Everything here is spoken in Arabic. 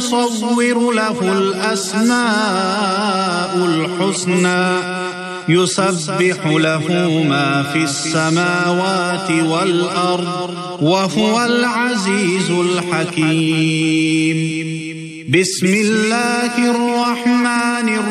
يصور له الأسماء الحسنى يسبح له ما في السماوات والأرض وهو العزيز الحكيم. بسم الله الرحمن الرحيم